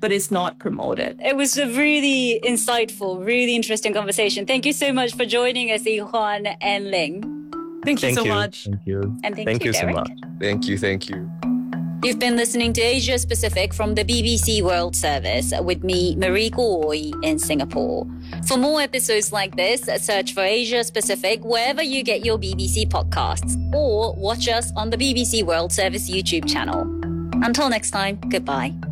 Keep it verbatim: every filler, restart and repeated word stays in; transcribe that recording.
but it's not promoted. It was a really insightful, really interesting conversation. Thank you so much for joining us, Yi-Hwan and Ling. Thank you Thank so you. much. Thank you. And thank, Thank you, you so Derek. much. Thank you, thank you. You've been listening to Asia Pacific from the B B C World Service with me, Marie Goy, in Singapore. For more episodes like this, search for Asia Pacific wherever you get your B B C podcasts or watch us on the B B C World Service YouTube channel. Until next time, goodbye.